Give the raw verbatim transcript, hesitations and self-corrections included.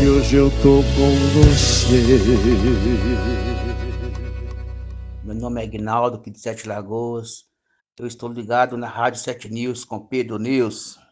que hoje eu tô com você. Meu nome é Aguinaldo, aqui de Sete Lagoas. Eu estou ligado na Rádio Sete News com Pedro News.